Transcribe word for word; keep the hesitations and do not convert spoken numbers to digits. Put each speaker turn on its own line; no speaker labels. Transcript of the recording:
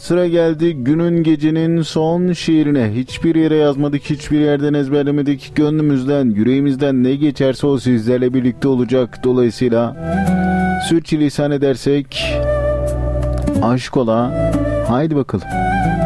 Sıra geldi günün gecenin son şiirine. Hiçbir yere yazmadık, hiçbir yerden ezberlemedik. Gönlümüzden, yüreğimizden ne geçerse o sizlerle birlikte olacak. Dolayısıyla sürçülisan edersek aşk ola. Haydi bakalım.